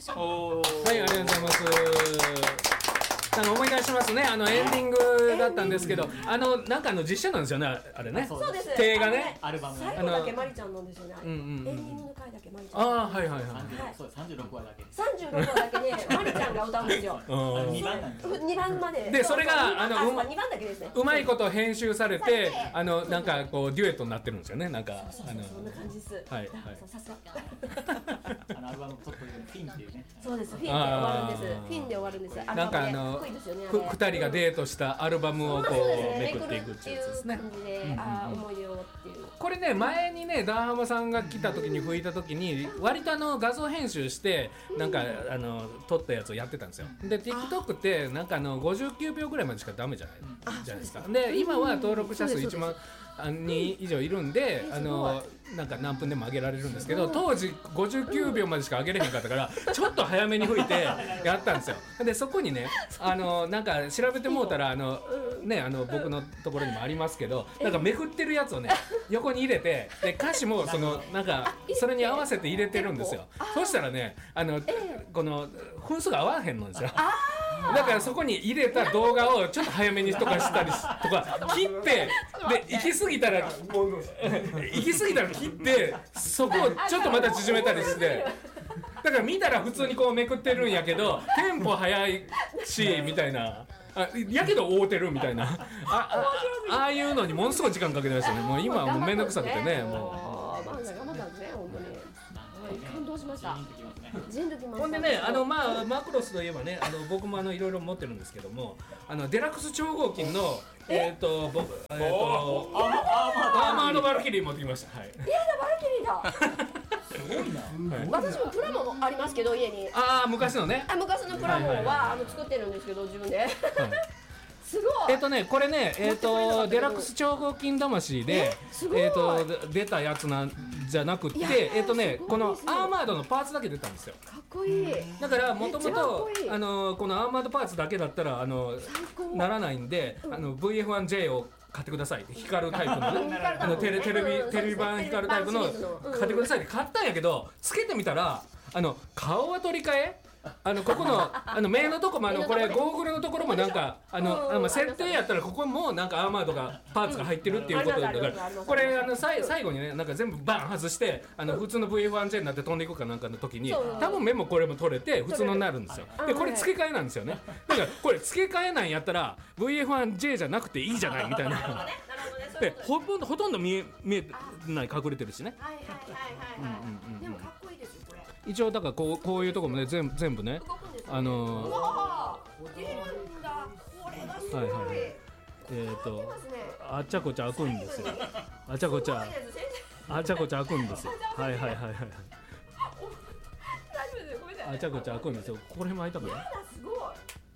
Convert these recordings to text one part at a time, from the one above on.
おー、 はい、ありがとうございます。思い出しますね、エンディングだったんですけど、なんか実写なんですよね、あれね。 そうです。 手がね、 アルバム最後だけマリちゃんなんですよね。エンディングの回だけマリちゃん。 ああ、はいはいはい。 そう36話だけ。 36話だけね、マリちゃんが歌うんですよ。 2番なんですよ。 2番まで。 で、それが 2番だけですね。 うまいこと編集されて、なんかこうデュエットになってるんですよね、なんか。 そんな感じです。 はいはい。 さすが。 アルバムトップでフィンっていうね。 そうです。フィンで終わるんです。フィンで終わるんです。 なんか2人がデートしたアルバムをこうめくっていくっていうやつですね。 思い出をっていう。 これね、前にね、ダーハマさんが来た時に吹いた時に割と画像編集してなんか撮ったやつをやってたんですよ。で TikTok ってなんか59秒ぐらいまでしかダメじゃないですか。で今は登録者数1万人以上いるんで、なんか何分でも上げられるんですけど、当時59秒までしか上げれへんかったからちょっと早めに吹いてやったんですよ。でそこにね、なんか調べてもうたら僕のところにもありますけど、なんかめくってるやつをね横に入れて、で歌詞もなんかそれに合わせて入れてるんですよ。そしたらね、この分数が合わへんのですよ。だからそこに入れた動画をちょっと早めにとかしたりとか切って、で行き過ぎたら切ってそこをちょっとまた縮めたりして、だから見たら普通にこうめくってるんやけどテンポ速いしみたいな、やけど合うてるみたいな、ああいうのにものすごい時間かけてましたね。もう今はもうめんどくさくてね、もう。 感動しました。 ほんでね、マクロスといえばね、僕もいろいろ持ってるんですけども、デラックス超合金のアーマードバルキリー持ってきました。はい。 バルキリーだ。すごいな。私もプラモありますけど家に。 昔のね。 昔のプラモは作ってるんですけど自分で。すごい。 これね、デラックス超合金魂で出たやつなんじゃなくて、このアーマードのパーツだけ出たんですよ。 かっこいい。 だからもともとこのアーマードパーツだけだったらならないんで、VF1J を買ってくださいって、光るタイプのね、テレビ版光るタイプの買ってくださいって買ったんやけど、つけてみたら顔は取り替え、ここの目のとこもこれゴーグルのところもなんか設定やったらここもなんかアーマードがパーツが入ってるっていうことだから、これ最後にねなんか全部バン外して普通の VF1J になって飛んでいくかなんかの時に多分目もこれも取れて普通のになるんですよ。でこれ付け替えなんですよね。だからこれ付け替えなんやったら VF1J じゃなくていいじゃないみたいな。でほとんど見えない隠れてるしね。 でもかっこいいですよこれ。 一応だからこういうとこもね全部ね、 出るんだ。これがすごい。 あっちゃこちゃ開くんですよ。あっちゃこちゃ開くんですよ。はい。 大丈夫です。ごめんなさい。 あっちゃこちゃ開くんですよ。これも開いたかな。 すご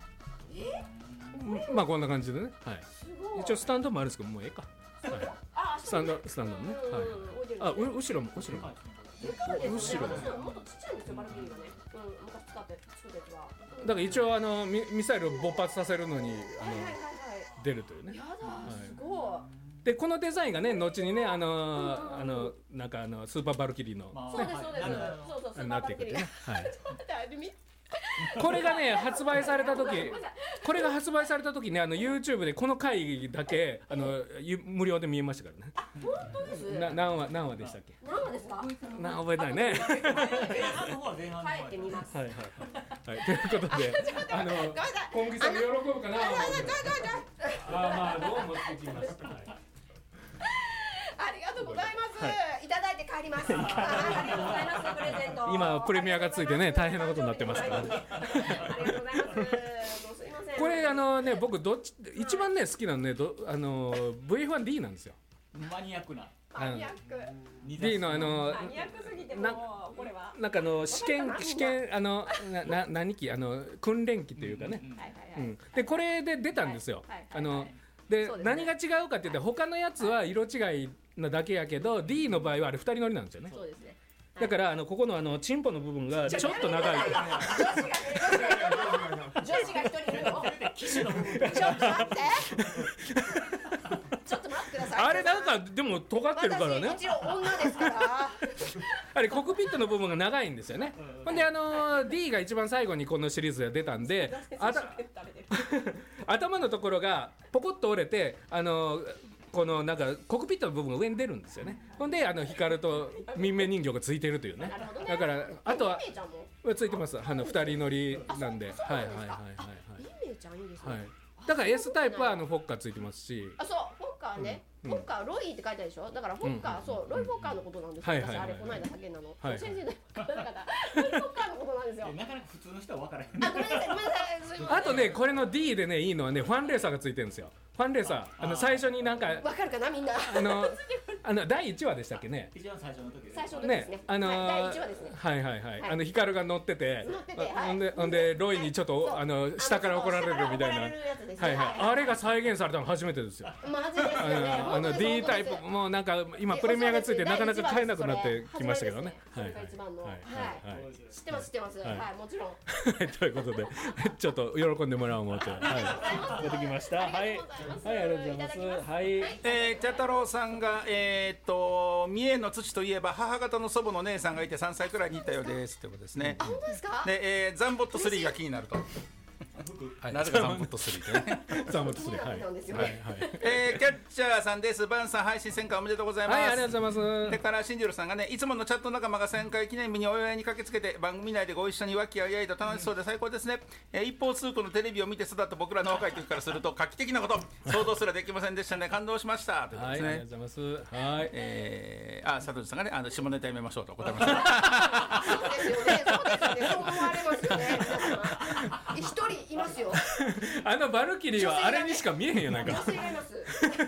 い。 まあこんな感じでね。はい。一応スタンドもあるんですけどもうええか。スタンドね。はい。後ろも。後ろもっとちっちゃいんですよバルキリーがね。昔作ったやつは。 だから一応ミサイルを勃発させるのに出るというね。 やだ。すごい。 でこのデザインがね後にねなんかスーパーバルキリーのそうなっていくってね。はい。 見これがね発売された時ねYouTube でこの回だけ無料で見えましたからね。 本当です。 何話でしたっけ？ 何話ですか？ 覚えてないね。 帰ってみます。 はい。ということで本気さん喜ぶかな。まあどうもってきました。 ありがとうございます。いただいて帰ります。ありがとうございます。プレゼント。 今プレミアがついてね大変なことになってますからね。 ありがとうございます。すいません。 これ僕一番ね好きなのねVF1D なんですよ。 マニアックな。 D のマニアックすぎてもこれはなんか試験何機訓練機というかね。でこれで出たんですよ。で何が違うかって言って他のやつは色違いなだけやけど D の場合はあれ2人乗りなんですよね。 そうですね。 だからここのチンポの部分がちょっと長い。 女子が一人いるの。ちょっと待って。ちちょっと待ってください。 あれなんかでも尖ってるからね。 私一応女ですから。 あれコックピットの部分が長いんですよね。ほんでD が一番最後にこのシリーズで出たんで、頭のところがポコッと折れてこのなんかコックピットの部分が上に出るんですよね。ほんで光と民命人形がついてるというね。だからあとはついてます。2人乗りなんで、はいはいはいはいはい。 民命ちゃんいいですね。 はい。だから S タイプはフォッカーついてますし。 あ、そうフォッカーね。フォッカーロイって書いてあるでしょ。だからフォッカーそうロイフォッカーのことなんですよ。私あれこの間叫んだの。先生の方々ロイフォッカーのことなんですよ。 なかなか普通の人は分からへん。 あ、ごめんなさいごめんなさい。 あとねこれの D でねいいのはねファンレーサーがついてるんですよ。ファンレーサー最初になんかわかるかなみんな。 第1話でしたっけね。 一番最初の時です。 最初の時ですね。第1話ですね。 はいはいはい。ヒカルが乗ってて、 はいほんでロイにちょっと下から怒られるみたいな。はいはい。あれが再現されたの初めてですよ。 マジですよね。 D タイプもうなんか今プレミアがついてなかなか買えなくなってきましたけどね。 はいはい。一番のはい。知ってます知ってます。はいもちろん。 ということでちょっと喜んでもらおう思ってはい出てきました。はいはいありがとうございます。はい茶太郎さんが三重の土といえば母方の祖母の姉さんがいて3歳くらいに行ったようですということですね。 本当ですか。 でザンボット3が気になると。なぜかザンボット3ってね。 ザンボット3はいはいはい。 キャッチャーさんです。バンさん配信1000回おめでとうございます。 はいありがとうございます。 それからシンジルさんがねいつものチャット仲間が1000回記念日にお祝いに駆けつけて番組内でご一緒に和気あいあいと楽しそうで最高ですね。一方通行のテレビを見て育った僕らの若い時からすると画期的なこと想像すらできませんでしたね。感動しましたということですね。 はいありがとうございます。はい佐藤さんがね下ネタやめましょうと答えました。 そうですよねそうですよねそう思われますよね。一人いますよ。 バルキリーはあれにしか見えへんやないか。 女性がいます。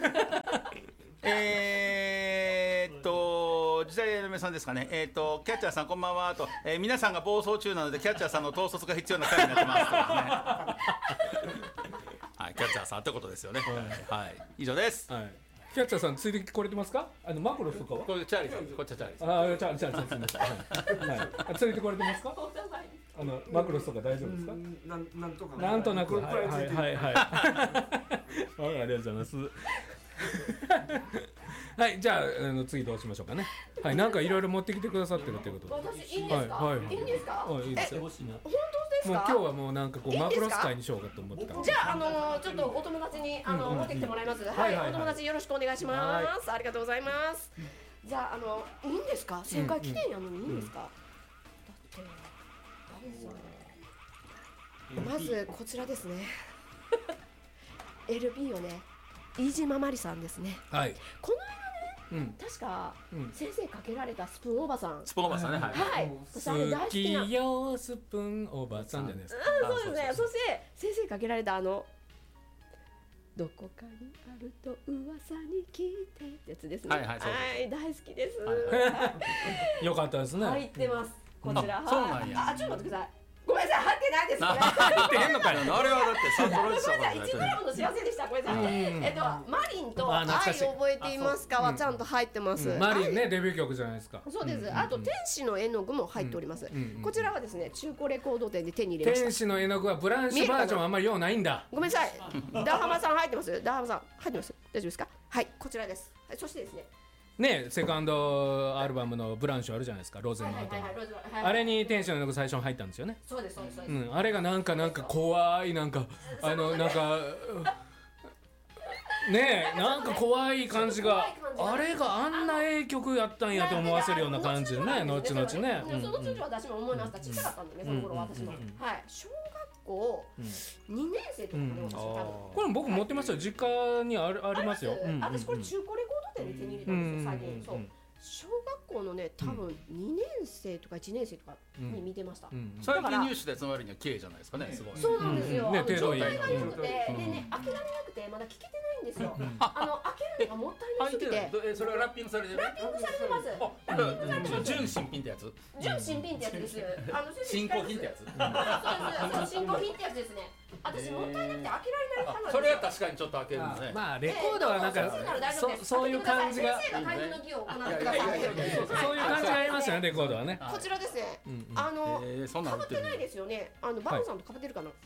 時代の皆さんですかね。キャッチャーさんこんばんはと、皆さんが暴走中なのでキャッチャーさんの統率が必要な回になってますと、ね、はいキャッチャーさんってことですよね。はい以上です。 はいキャッチャーさんついてこれてますか。マクロスとかはこれチャーリーさんこっちはチャーリーさん。 チャーリーさんすみません。はいついてこれてますか。マクロスとか大丈夫ですか。 なんとかなんとなくはいはいはいはいありがとうございます。はいじゃあ次どうしましょうかね。はいなんかいろいろ持ってきてくださってるということで。 私いいんですか。いいんですか。 いいですよ。もうですか。 今日はもうなんかこうマクロス会にしようかと思ってた。 じゃあちょっとお友達に持ってきてもらいます。はいお友達よろしくお願いします。ありがとうございます。じゃあいいんですか。1000回記念やのにいいんですか。だってまずこちらですね。LP をね飯島まりさんですね。 はい。 この間ね確か先生かけられたスプーンおばさん。 スプーンおばさんね。 はい私あれ大好きな。 好きよスプーンおばさんじゃないですか。 そうですね。そして先生かけられたどこかにあると噂に聞いてってやつですね。はい大好きです。 よかったですね。 入ってますこちら。 そうなんや。 ちょっと待ってください。ごめんなさい入ってないです。 入ってへんのかよ。 あれはだってサンドロイチさんが 1グラムの幸せでした。ごめんなさい。マリンと愛覚えていますかはちゃんと入ってます。 マリンねデビュー曲じゃないですか。 そうです。あと天使の絵の具も入っております。こちらはですね中古レコード店で手に入れました。 天使の絵の具はブランシュバージョンあんまり用ないんだ。 ごめんなさい。ダーハマさん入ってます。ダーハマさん入ってます。大丈夫ですか。はいこちらです。そしてですねねセカンドアルバムのブランシュあるじゃないですか。ローゼンの後にあれに天使の絵の具最初に入ったんですよね。 そうですそうです。 あれがなんか怖いなんかねえなんか怖い感じがあれがあんな名曲やったんやと思わせるような感じでね後々ね。 その通常私も思いました。小さかったんでねその頃私も。はい小学校2年生とかで私多分。 これ僕持ってますよ。実家にありますよ。 私これ中古レコード店で手に入れたんですよ最近。そう小学校のね多分2年生とか1年生とかに見てました。 最近入手でつまりには綺麗じゃないですかね。すごい。 そうなんですよ。状態が良くてでね開けられなくてまだ聞けてないんですよ。開けるのがもったいなすぎて。 それはラッピングされてる。 ラッピングされてます。 純新品ってやつ。 純新品ってやつです。 新古品ってやつ。 そうです。新古品ってやつですね。私もったいなくて開けられない派なんですよ。 それは確かにちょっと開けるのね。 まあレコードはなんかそういう感じが先生が開封の儀を行ってください。 そういう感じがありますよねレコードはね。 こちらですね。被ってないですよね。バンさんと被ってるかな。こ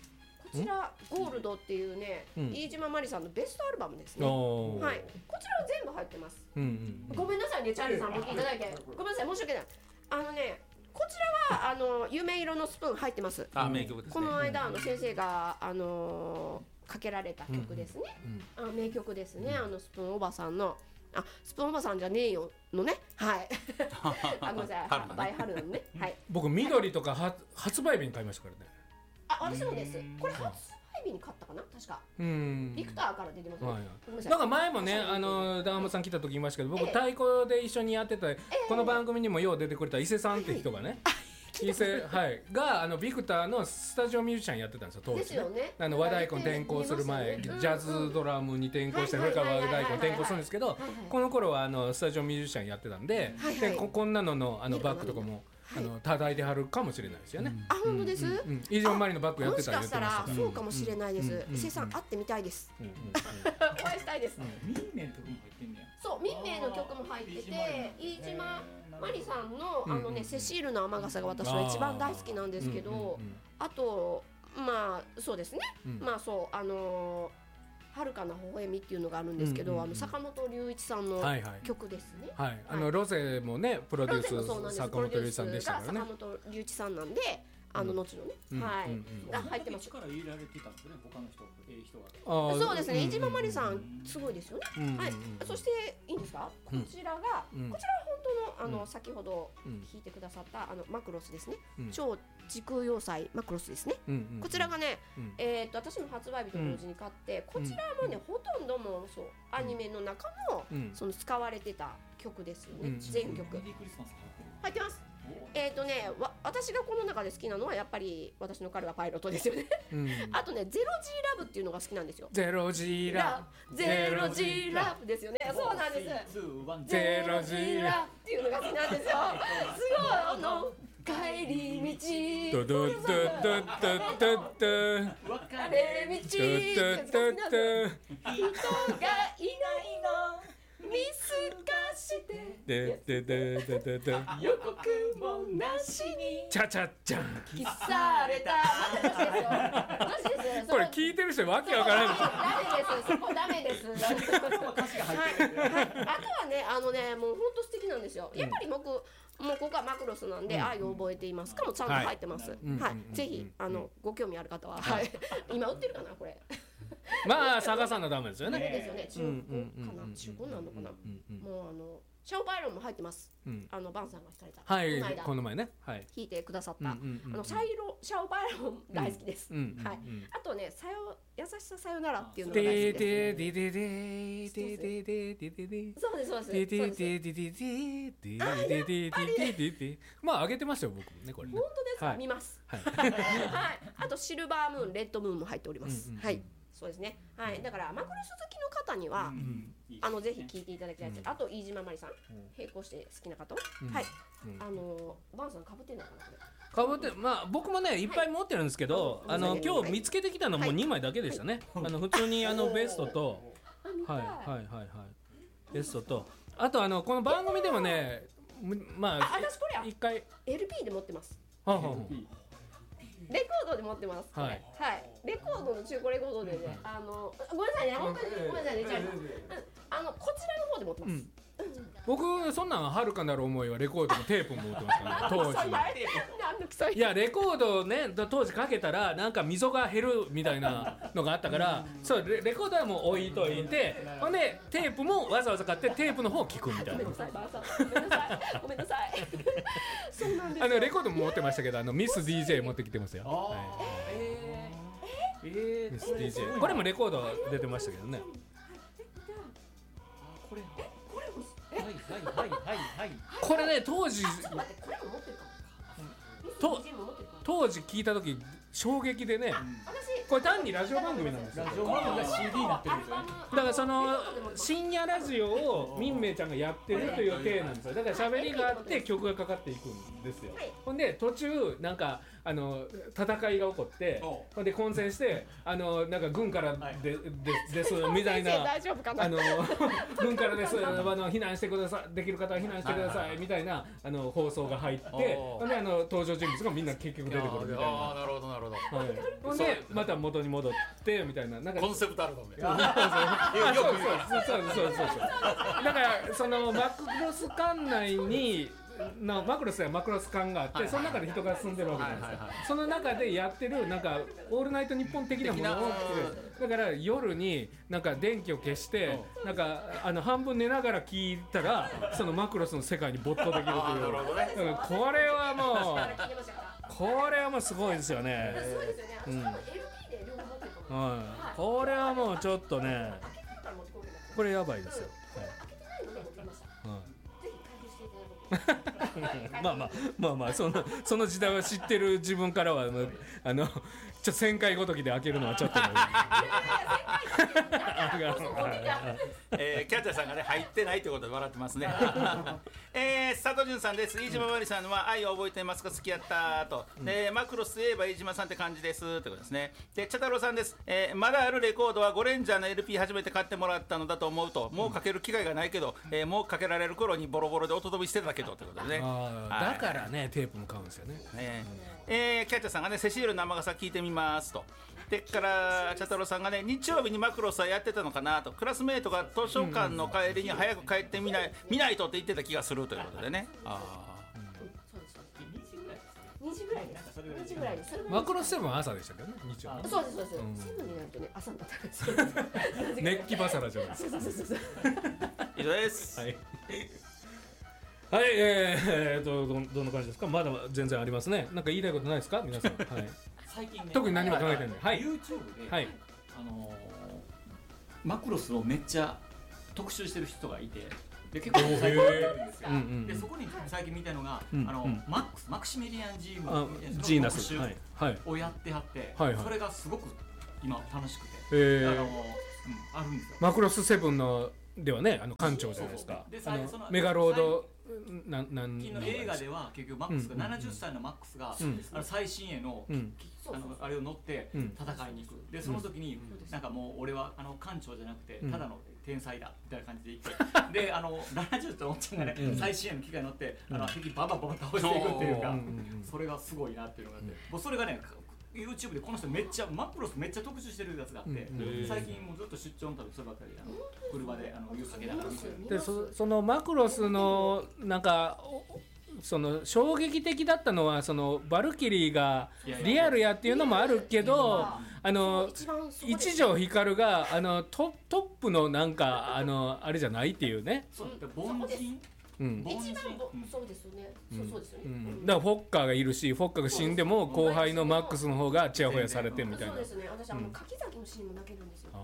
ちらゴールドっていうね、飯島まりさんのベストアルバムですね。はい、こちらは全部入ってます。ごめんなさいね、チャーリーさん、持っていただいてごめんなさい、申し訳ない。こちらは夢色のスプーン入ってます。 名曲ですね。 この間先生がかけられた曲ですね。名曲ですね。スプーンおばさんのスプーンおばさんじゃねえよのね。はい。ごめんなさい。バイハルのね。はい。 僕緑とか発売日に買いましたからね。 私もです。これ発売日に買ったかな、確か。ビクターから出てますね。 なんか前もね、ダーマさん来た時言いましたけど、僕太鼓で一緒にやってた、この番組にもよう出てくれた伊勢さんって人がね。伊勢がビクターのスタジオミュージシャンやってたんですよ、当時。和太鼓に転向する前、ジャズドラムに転向して、それから和太鼓に転向するんですけど、この頃はスタジオミュージシャンやってたんで、こんなののバッグとかも叩いてはるかもしれないですよね。 本当です。 飯島まりのバッグやってたらもしかしたらそうかもしれないです。伊勢さん会ってみたいです。お会いしたいです。 民名の曲も入ってんねや。 そう、民名の曲も入ってて、飯島まりさんのセシールの雨傘が私は一番大好きなんですけど、あとまあそうですね、まあそう遥かな微笑みっていうのがあるんですけど、坂本龍一さんの曲ですね。 はい、ロゼもねプロデュース坂本龍一さんでしたからね。 坂本龍一さんなんで後のね、が入ってます。 力入れられてたんですね、他の人が。 そうですね、飯島まりさんすごいですよね。はい。そしていいんですか？こちらは本当の先ほど弾いてくださったマクロスですね。超時空要塞マクロスですね。こちらがね、私も発売日と同時に買って、こちらもねほとんどもそうアニメの中のその使われてた曲ですよね。全曲入ってます。私がこの中で好きなのはやっぱり私の彼はパイロットですよね。あとね、ゼロ G ラブっていうのが好きなんですよ。 ゼロ G ラブ、 ゼロ G ラブですよね。そうなんです。 ゼロ G ラブっていうのが好きなんですよ。すごい帰り道。 ドドドドドドド。 別れ道。人がいないの。見透かして予告もなしにチャチャチャン消された。 これ聞いてる人わけわからない。 そこダメです。あとはね、もう本当素敵なんですよ。やっぱりもうここはマクロスなんで愛を覚えていますかもちゃんと入ってます。はい、ぜひご興味ある方は、今売ってるかなこれ。 まあ探さなダメですよね。 ですよね。中古かな、中古なのかな。もうシャオパイロンも入ってます。バンさんが弾かれた。 はい、この前ね。はい。 弾いてくださったシャオパイロン大好きです。はい。あとね、優しささよならっていうのが大好きです。そうですそうです。 まあ上げてますよ僕もねこれ。 本当ですか？見ます。はい。あとシルバームーン、レッドムーンも入っております。はい。そうですね。はい。だからマクロス好きの方にはぜひ聞いていただきたいです。あと飯島まりさん、並行して好きな方は、はい。バンさん被ってんのかなこれ。 被って、まあ僕もねいっぱい持ってるんですけど、今日見つけてきたのも2枚だけでしたね。普通にベストと、ベストと、あとこの番組でもね、まあ私これ一回 LP で持ってます。レコードで持ってます。はい。レコードの中古レコードでね、ごめんなさいね、本当にごめんなさいね、こちらの方で持ってます。 僕そんなんはるかなる思いはレコードのテープも持ってますからね当時。いやレコードね当時かけたらなんか溝が減るみたいなのがあったから、そうレコードはもう置いといて、ほんでテープもわざわざ買ってテープの方を聞くみたいな。 ごめんなさいばあさん、ごめんなさい。そうなんです。 レコードも持ってましたけどミス DJ 持ってきてますよ。ミス DJ これもレコード出てましたけどね。これね当時聞いた時衝撃でね、これ単にラジオ番組なんですよ。 ラジオ番組が CD になってるんですよね。 だからその深夜ラジオを民明ちゃんがやってるという体なんですよ。だから喋りがあって曲がかかっていくんでですよ、 はい、 ほんで途中なんか戦いが起こってほんで混戦してなんか軍からですみたいな大丈夫かな軍からです避難してくださいできる方は避難してくださいみたいな放送が入ってほんで登場人物がみんな結局出てくるみたいな。 なるほどなるほど。 ほんでまた元に戻ってみたいななんかコンセプトアルバム。 そうだからそのマクロス館内にマクロスやマクロス館があって、その中で人が住んでるわけじゃないですか。その中でやってるなんかオールナイトニッポン的なものをだから夜になんか電気を消してなんか半分寝ながら聞いたらそのマクロスの世界に没頭できるという。だからこれはもうすごいですよね。 そうですよね。LP で両方持ってると思う。 これはもうちょっとね、これやばいですよ。まあその時代は知ってる自分からはちょっと1000回ごときで開けるのはちょっとキャッチャーさんがね入ってないということで笑ってますね佐藤潤さんです。飯島まりさんは愛を覚えてますか好きやったと、マクロスといえば飯島さんって感じですってことですね。で茶太郎さんです、まだあるレコードはゴレンジャーの LP 初めて買ってもらったのだと思うと、もうかける機会がないけど、もうかけられる頃にボロボロで音飛びしてたけどということでね。 だからねテープも買うんですよね。 キャッチャーさんがねセシールの生傘聞いてみますと。でから茶太郎さんがね日曜日にマクロスはやってたのかなと、クラスメートが図書館の帰りに早く帰って見ないとって言ってた気がするということでね。 2時ぐらいです。2時ぐらいです。 マクロスセブンは朝でしたけどね、日曜日。 そうです。セブンになるとね朝になったんです。 熱気バサラじゃないですか。 そう。 以上です。 はい。どんな感じですか。まだ全然ありますね。なんか言いたいことないですか皆さん。はい。 最近ね。 特に何も考えてない。はい。 YouTube で、 はい。 マクロスをめっちゃ特集してる人がいて、で結構最近やってるんですよ。でそこに最近見たのがマクシミリアンジーナスの特集をやってはって、それがすごく今楽しくて、あるんですよ。 マクロスセブンのではね館長じゃないですか。メガロード映画では結局マックスが70歳のマックスが最新鋭のあれを乗って戦いに行く。でその時になんかもう俺は艦長じゃなくてただの天才だみたいな感じで言ってで70歳のおっちゃんがね最新鋭の機械に乗って敵ババババ倒していくっていうか、それがすごいなっていうのがあって、もうそれがねYouTube でこの人めっちゃマクロスめっちゃ特集してるやつがあって、最近もうずっと出張の旅そればっかり車で湯かけながら見てる。 でそのマクロスのなんかその衝撃的だったのはそのバルキリーがリアルやっていうのもあるけど、一条光がトップのなんかあれじゃないっていうね。 凡人。 一番そうですよね。そうですよね。 だからフォッカーがいるし、フォッカーが死んでも後輩のマックスの方がチヤホヤされてみたいな。 そうですね。私柿崎のシーンも泣けるんですよ。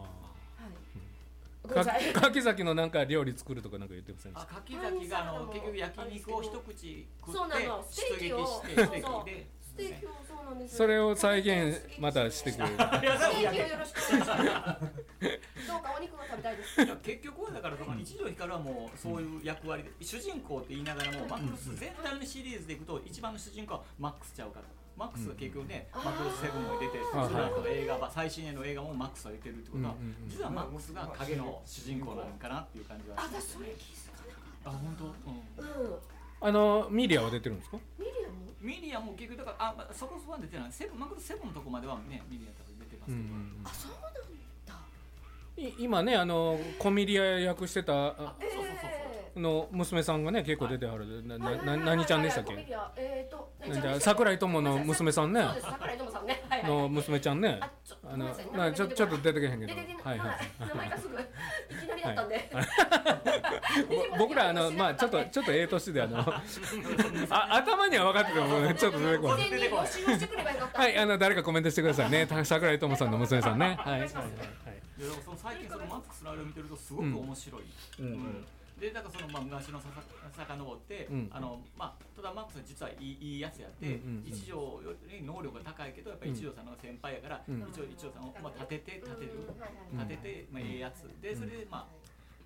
柿崎のなんか料理作るとかなんか言ってませんでした。 柿崎が結局焼肉を一口食って出撃してステーキでステーキをそうなんですよ。 それを再現またしてくれる。 ステーキをよろしくお願いします。どうかお肉が食べたいです。 結局はだから一条光はもうそういう役割で主人公って言いながらもマックス全体のシリーズでいくと一番の主人公はマックスちゃうかと。マックスが結局ね、マクロスセブンも出て、その後映画最新鋭の映画もマックスが出てるってことは、実はマックスが影の主人公なのかなっていう感じは。 あ、それ気づかなかった。 あ、本当。 ミリアは出てるんですか？ ミリアも結局だからそこは出てない。マクロスセブンのとこまではねミリア多分出てますけど。 あ、そうなんだ。 今ねコミリア役してたの娘さんがね結構出てはる。何ちゃんでしたっけ？桜井友の娘さんね。 そうです、桜井友さんね。 の娘ちゃんね。ちょっと出てけへんけど。 はいはい。名前がすぐいきなりだったんで。 僕らまあちょっと年で頭には分かっててもちょっと出てこない。はい誰かコメントしてくださいね。桜井友さんの娘さんね。はい。 最近そのマックスのあれを見てるとすごく面白い。でだからその昔の遡って、ただマックスは実はいいやつやって、一条より能力が高いけどやっぱり一条さんの先輩やから、一条さんを立てていいやつで、それで立て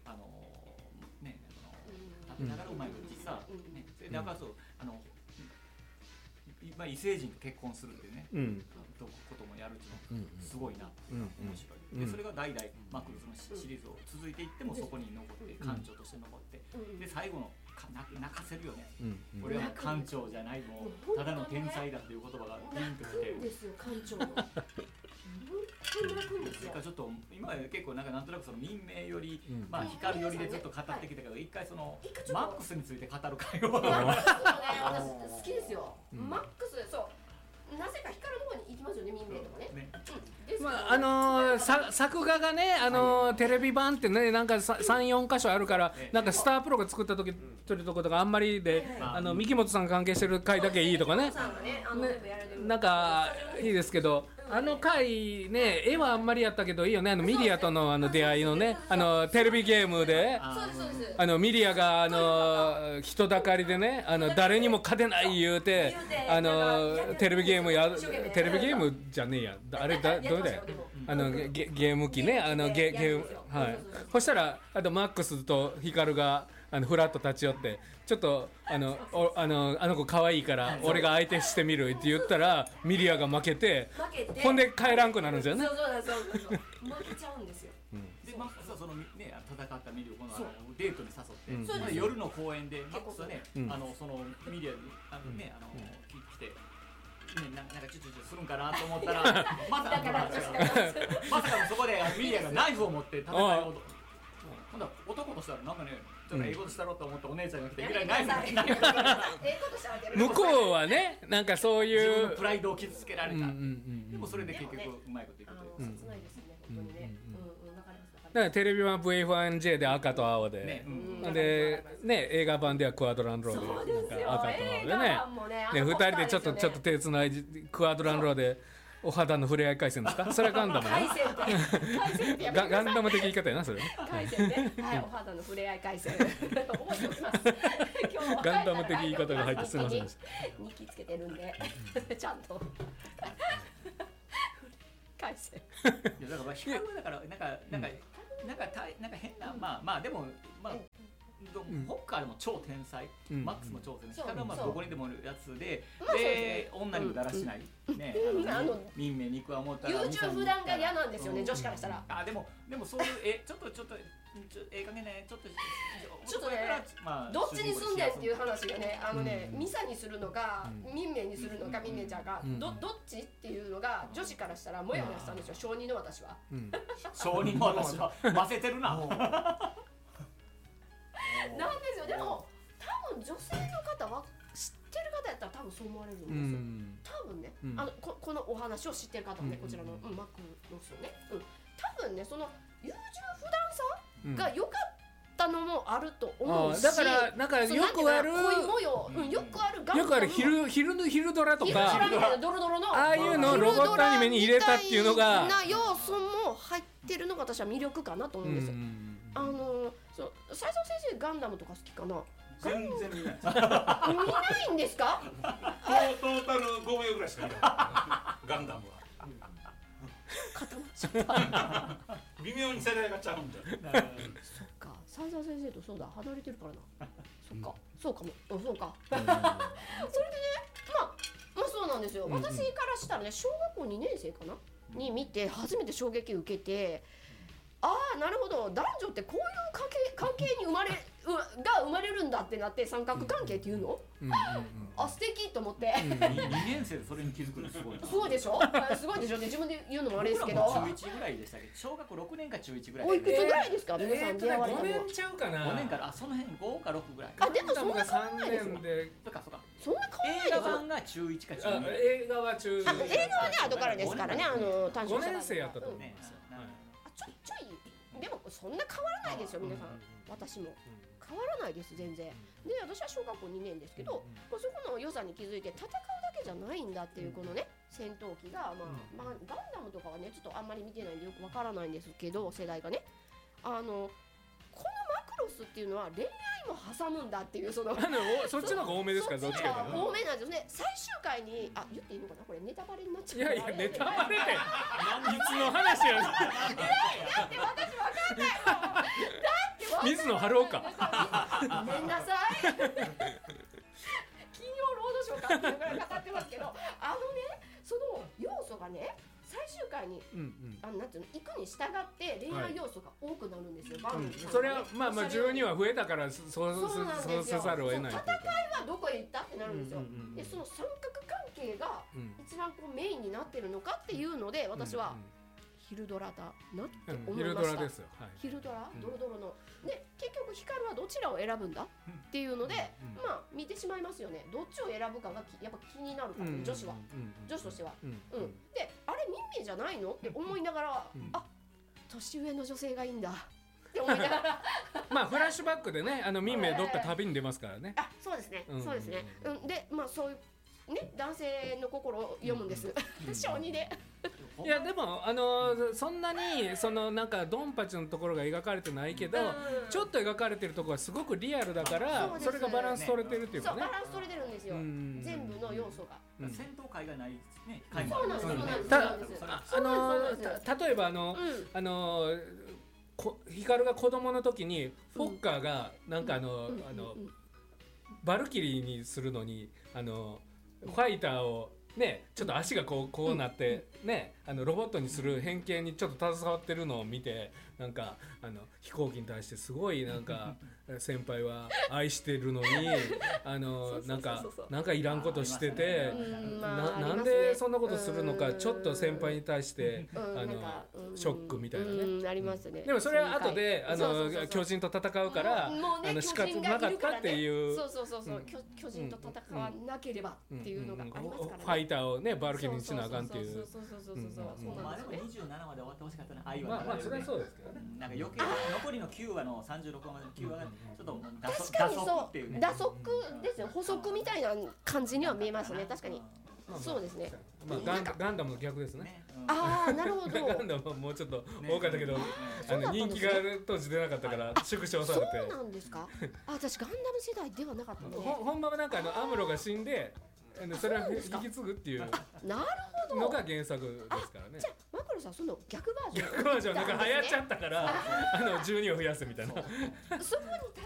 ながらうまいこと実はね、だからそう異星人と結婚するっていうね、こともやるっていうのすごいな、面白い。でそれが代々マクロスのシリーズを続いていってもそこに残って館長として残って、で最後の泣かせるよね。俺は館長じゃないもうただの天才だっていう言葉がピンときて。 泣くんですよ館長の。 それからちょっと今結構なんとなくその民名よりまあ光よりでずっと語ってきたけど、一回そのマックスについて語る会を。 私好きですよ。マックスそう。なぜか光の方に行きますよね、民名とかね。 まあ作画がねテレビ版ってねなんか3、4箇所あるからなんかスタープロが作った時撮るとことかあんまりで三木本さん関係してる回だけいいとかねなんかいいですけど。回ね絵はあんまりやったけどいいよねミリアとの出会いのねテレビゲームでミリアが人だかりでね誰にも勝てない言うてテレビゲームじゃねえやあれどれだよゲーム機ねゲームはいそしたらマックスとヒカルがフラッと立ち寄ってちょっとあの子可愛いから俺が相手してみるって言ったらミリアが負けてほんで帰らんくなるんですよね。 そう負けちゃうんですよ。 でマックスはそのね戦ったミリアをデートに誘って、夜の公園でマックスはねそのミリアに来て。なんかチュチュチュするんかなと思ったらまさかそこでミリアがナイフを持って戦いを今度は男としたらなんかねちょっと英語としたろうと思ってお姉ちゃんが来ていきなりナイフ向こうはねなんかそういう自分のプライドを傷つけられた。でもそれで結局うまいこといくという。 切ないですね本当にね。 だからテレビ版 V1J で赤と青で、でね映画版ではクアドランローで赤と青でね、2人でちょっと手つないでクアドランローでお肌の触れ合い回線ですか？それはガンダムね。ガンダム的言い方やなそれ。 回線ね。はい、お肌の触れ合い回線。覚えておきます。 ガンダム的言い方が入ってすみませんでした。 日記つけてるんでちゃんと。回線。 いやだから光はだからなんか変なまあでもホッカーでも超天才、マックスも超天才、光はまあどこにでもいるやつで、女にもだらしないね、民名肉は思ったら優柔不断が嫌なんですよね、女子からしたら。 でもそういうちょっとかげねちょっとねどっちに住んでっていう話がねミサにするのか民名にするのか民名ちゃんがどっちっていうのが女子からしたらモヤモヤしたんですよ。小児の私は小児の私は混ぜてるな。 なんですよ。でも多分女性の方は知ってる方やったら多分そう思われるんですよ。多分ねこのお話を知ってる方はねこちらのマクロスをね多分ねその優柔不断さが良かったのもあると思うし、 だからなんかよくある恋模様よくあるガンダムよくある昼ドラとかドロドロのああいうのをロボットアニメに入れたっていうのがな要素も入ってるのが私は魅力かなと思うんですよ。斉藤先生ガンダムとか好きかな？ 全然見ない。 見ないんですか？ トータル5秒ぐらいしか見ない。ガンダムは。 固まっちゃった。 微妙に世代がちゃうんで。 そっか、斉藤先生とそうだ離れてるからな。そっか、そうかも、そうか。それでね、まあそうなんですよ。私からしたらね、小学校2年生かなに見て初めて衝撃を受けて。なるほど、男女ってこういう関係に生まれるんだってなって三角関係っていうの？素敵と思って。 2年生でそれに気づくのすごいな。 そうでしょ？すごいでしょ？自分で言うのもあれですけど。 中1ぐらいでしたけど、小学校6年か中1ぐらい。 おいくつぐらいですか？皆さん出会われたの。 5年ちゃうかな。 5年からその辺5か6ぐらい。 でもそんな変わらないですよ。 そうか。 そんな変わらないですよ。 映画版が中1か中2。 映画は中。 映画はね後からですからね単 5年生やったと思う。 ちょいでもそんな変わらないですよ皆さん。私も変わらないです全然。で私は小学校2年ですけど、そこの良さに気づいて戦うだけじゃないんだっていうこのね戦闘機がガンダムとかはねちょっとあんまり見てないんでよくわからないんですけど世代がねこのマクロスっていうのは恋愛も挟むんだっていうそっちの方が多めですからどっちかが多めなんですね。最終回に言っていいのかなこれネタバレになっちゃう。 いやネタバレっていつの話やねん。 だって私わかんないもん。だって水野晴夫か。 ごめんなさい。金曜ロードショーかかっていうぐらい語ってますけど、その要素がね最終回に、なんていうの、行くに従って恋愛要素が多くなるんですよ、バンそれはまあ12話増えたからそうせざるを得ない。 戦いはどこへ行ったってなるんですよ。でその三角関係が一番こうメインになってるのかっていうので、私は昼ドラだなって思いました。 昼ドラですよ。 昼ドラ、ドロドロの。で結局光はどちらを選ぶんだっていうので、まあ見てしまいますよね。どっちを選ぶかがやっぱ気になるから、女子としては。で、あれ民名じゃないのって思いながら、あ、年上の女性がいいんだって思いながらまあフラッシュバックでね、民名どっか旅に出ますからね。 あ、そうですね、そうですね。で、まあそういうね、男性の心を読むんです。小児で。 いやでもそんなになんかドンパチのところが描かれてないけど、ちょっと描かれてるところはすごくリアルだから、それがバランス取れてるっていうかね。 そう、バランス取れてるんですよ。全部の要素が。 戦闘回がないですね。 そうなんです。 例えば光が子供の時にフォッカーがなんかバルキリーにするのにファイターをね、ちょっと足がこうなってね、ロボットにする変形にちょっと携わってるのを見て、なんか飛行機に対してすごいなんか先輩は愛してるのになんかいらんことしてて、なんでそんなことするのか、ちょっと先輩に対してショックみたいなね。 ありますね。 でもそれは後で巨人と戦うから仕方なかったっていう。 そう巨人と戦わなければっていうのがありますからね。 ファイターをねバルキリーにしなあかんっていう。 まあでも27まで終わってほしかったな。愛はまあそれはそうですけどね。 なんか余計残りの9話の36話までの9話がちょっと確かにそう、打足ですよ。補足みたいな感じには見えますね。確かに。そうですね。 まあガンダムの逆ですね。 ああ、なるほど。 ガンダムはもうちょっと多かったけど、人気が当時出なかったから縮小されて。 そうなんですか。私ガンダム世代ではなかったね。 本場はなんかアムロが死んで、それを引き継ぐっていうのが原作ですからね。 じゃあマクロさんその逆バージョン。 逆バージョンなんか流行っちゃったから12を増やすみたいな。 そこに